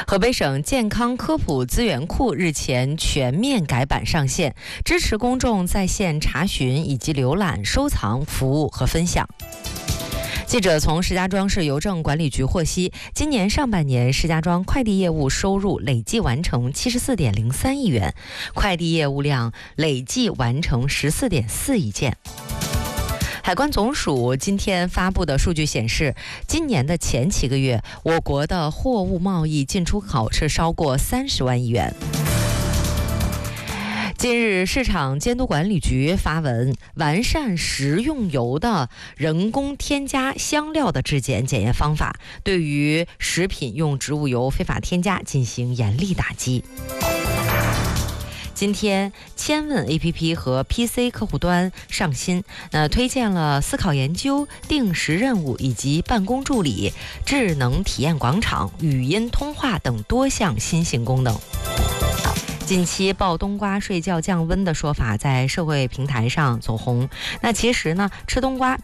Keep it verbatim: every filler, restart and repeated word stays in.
河北省健康科普资源库日前全面改版上线，支持公众在线查询以及浏览、收藏、服务和分享。记者从石家庄市邮政管理局获悉，今年上半年石家庄快递业务收入累计完成七十四点零三亿元，快递业务量累计完成十四点四亿件。海关总署今天发布的数据显示，今年的前七个月，我国的货物贸易进出口是超过三十万亿元。近日，市场监督管理局发文，完善食用油的人工添加香料的质检检验方法，对于食品用植物油非法添加进行严厉打击。今天，千问 A P P 和 P C 客户端上新，那推荐了思考研究、定时任务以及办公助理、智能体验广场、语音通话等多项新型功能。近期抱冬瓜睡觉降温的说法在社会平台上走红，那其实呢，吃冬瓜